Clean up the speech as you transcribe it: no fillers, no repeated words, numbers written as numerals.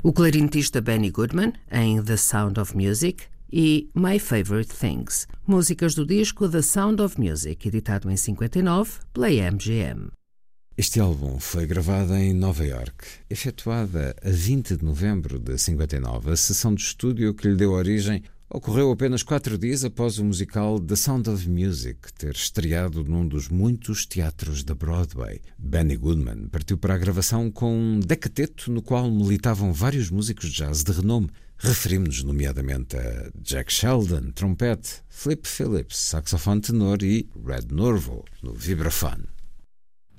o clarinetista Benny Goodman, em The Sound of Music, e My Favorite Things, músicas do disco The Sound of Music, editado em 59 pela MGM. Este álbum foi gravado em Nova York. Efetuada a 20 de novembro de 59, a sessão de estúdio que lhe deu origem ocorreu apenas 4 dias após o musical The Sound of Music ter estreado num dos muitos teatros da Broadway. Benny Goodman partiu para a gravação com um decateto no qual militavam vários músicos de jazz de renome. Referimos-nos nomeadamente a Jack Sheldon, trompete, Flip Phillips, saxofone tenor e Red Norvo, no vibrafone.